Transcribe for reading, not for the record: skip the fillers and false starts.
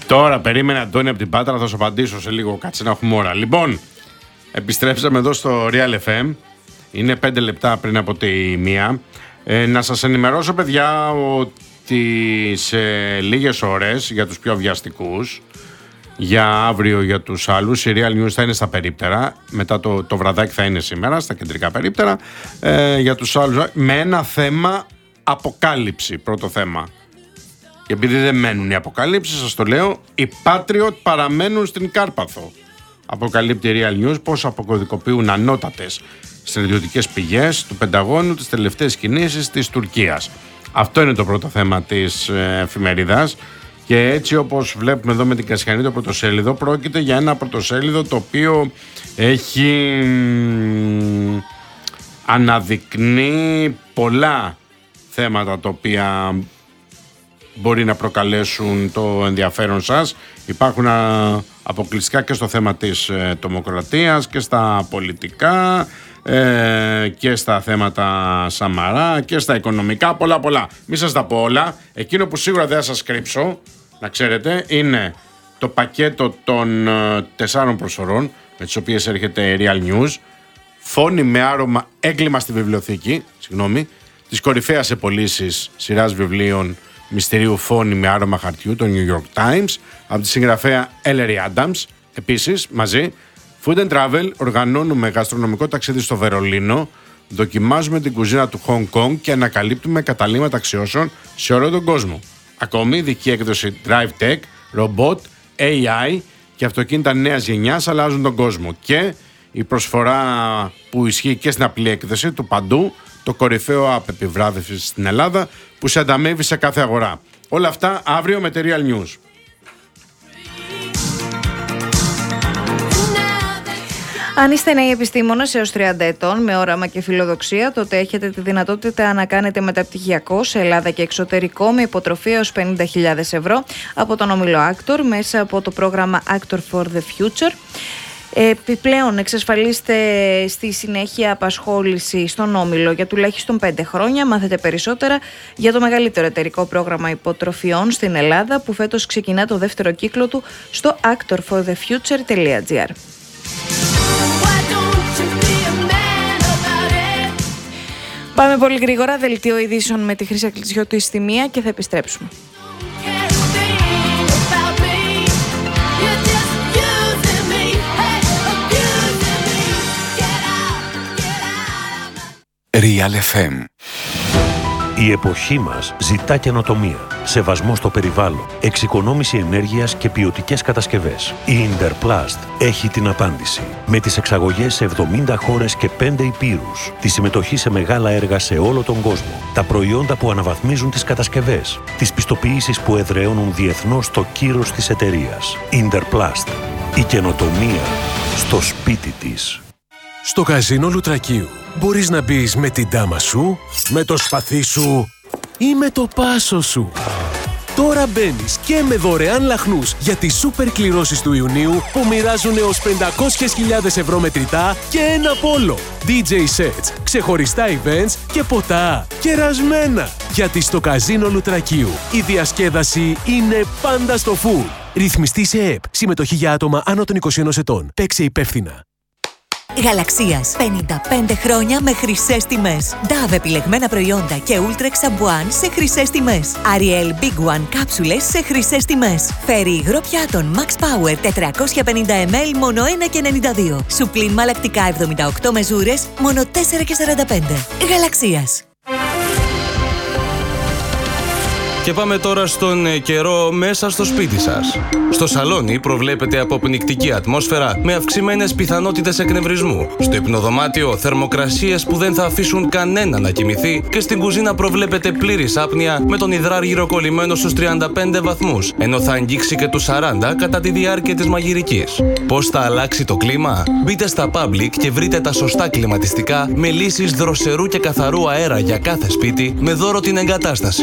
Τώρα περίμενε, Αντώνη, από την Πάτρα, θα σου απαντήσω σε λίγο. Κάτσε να έχουμε ώρα. Λοιπόν, επιστρέψαμε εδώ στο Real FM. Είναι 5 λεπτά πριν από τη 1. Να σας ενημερώσω, παιδιά, ότι σε λίγες ώρες, για τους πιο βιαστικούς, για αύριο για τους άλλους, η Real News θα είναι στα περίπτερα. Μετά το βραδάκι θα είναι σήμερα στα κεντρικά περίπτερα. Για τους άλλους, με ένα θέμα αποκάλυψη. Πρώτο θέμα. Και επειδή δεν μένουν οι αποκαλύψεις, σας το λέω, οι Patriot παραμένουν στην Κάρπαθο. Αποκαλύπτει η Real News πώς αποκωδικοποιούν ανώτατες στρατιωτικές πηγές του Πενταγώνου τις τελευταίες κινήσεις της Τουρκίας. Αυτό είναι το πρώτο θέμα της εφημερίδας. Και έτσι, όπως βλέπουμε εδώ με την Κασιανή το πρωτοσέλιδο, πρόκειται για ένα πρωτοσέλιδο το οποίο έχει αναδεικνύει πολλά θέματα τα οποία μπορεί να προκαλέσουν το ενδιαφέρον σας. Υπάρχουν αποκλειστικά και στο θέμα της τρομοκρατίας και στα πολιτικά και στα θέματα Σαμαρά και στα οικονομικά, πολλά. Μη σας τα πω όλα. Εκείνο που σίγουρα δεν θα σας κρύψω, να ξέρετε, είναι το πακέτο των 4 προσφορών με τις οποίες έρχεται η Real News. Φόνη με άρωμα, έγκλημα στη βιβλιοθήκη, της κορυφαίας σε πωλήσεις σειράς βιβλίων μυστηρίου Φόνη με άρωμα χαρτιού, το New York Times, από τη συγγραφέα Ellery Adams. Επίσης, μαζί, Food and Travel, οργανώνουμε γαστρονομικό ταξίδι στο Βερολίνο, δοκιμάζουμε την κουζίνα του Hong Kong και ανακαλύπτουμε καταλύματα αξιώσεων σε όλο τον κόσμο. Ακόμη, ειδική έκδοση Drive Tech, Robot, AI και αυτοκίνητα νέας γενιάς αλλάζουν τον κόσμο. Και η προσφορά που ισχύει και στην απλή έκδοση του Παντού, το κορυφαίο app επιβράβευσης στην Ελλάδα που σε ανταμείβει σε κάθε αγορά. Όλα αυτά αύριο με τη Real News. Αν είστε νέοι επιστήμονες έως 30 ετών με όραμα και φιλοδοξία, τότε έχετε τη δυνατότητα να κάνετε μεταπτυχιακό σε Ελλάδα και εξωτερικό με υποτροφία έως 50.000 ευρώ από τον όμιλο Actor μέσα από το πρόγραμμα Actor for the Future. Επιπλέον, εξασφαλίστε στη συνέχεια απασχόληση στον όμιλο για τουλάχιστον 5 χρόνια. Μάθετε περισσότερα για το μεγαλύτερο εταιρικό πρόγραμμα υποτροφιών στην Ελλάδα που φέτος ξεκινά το δεύτερο κύκλο του στο actorforthefuture.gr. Πάμε πολύ γρήγορα, δελτίο ειδήσεων με τη Χρύσα Κλεισιώτη στη 1 και θα επιστρέψουμε. Real FM. Η εποχή μας ζητά καινοτομία, σεβασμό στο περιβάλλον, εξοικονόμηση ενέργειας και ποιοτικές κατασκευές. Η Interplast έχει την απάντηση. Με τις εξαγωγές σε 70 χώρες και 5 υπήρους, τη συμμετοχή σε μεγάλα έργα σε όλο τον κόσμο, τα προϊόντα που αναβαθμίζουν τις κατασκευές, τις πιστοποιήσεις που εδραιώνουν διεθνώς το κύρος της εταιρείας. Interplast. Η καινοτομία στο σπίτι της. Στο καζίνο Λουτρακίου μπορείς να μπεις με την τάμα σου, με το σπαθί σου ή με το πάσο σου. Τώρα μπαίνεις και με δωρεάν λαχνούς για τις σούπερ κληρώσεις του Ιουνίου που μοιράζουν έως 500.000 ευρώ μετρητά και ένα πόλο. DJ sets, ξεχωριστά events και ποτά. Κερασμένα! Γιατί στο καζίνο Λουτρακίου η διασκέδαση είναι πάντα στο full. Ρυθμιστή σε ΕΠ. Συμμετοχή για άτομα άνω των 21 ετών. Παίξε υπεύθυνα. Γαλαξίας. 55 χρόνια με χρυσές τιμές. DAV επιλεγμένα προϊόντα και Ultrex σαμπουάν σε χρυσές τιμές. Ariel Big One κάψουλες σε χρυσές τιμές. Φέρει υγρό πιάτων Max Power 450 ml μόνο 1,92. Σουπλίν μαλακτικά 78 μεζούρες μόνο 4,45. Γαλαξίας. Και πάμε τώρα στον καιρό μέσα στο σπίτι σας. Στο σαλόνι προβλέπεται αποπνικτική ατμόσφαιρα με αυξημένες πιθανότητες εκνευρισμού. Στο υπνοδωμάτιο θερμοκρασίες που δεν θα αφήσουν κανένα να κοιμηθεί και στην κουζίνα προβλέπεται πλήρης άπνοια με τον υδράργυρο κολλημένο στους 35 βαθμούς, ενώ θα αγγίξει και τους 40 κατά τη διάρκεια της μαγειρικής. Πώς θα αλλάξει το κλίμα? Μπείτε στα Public και βρείτε τα σωστά κλιματιστικά με λύσεις δροσερού και καθαρού αέρα για κάθε σπίτι με δώρο την εγκατάσταση.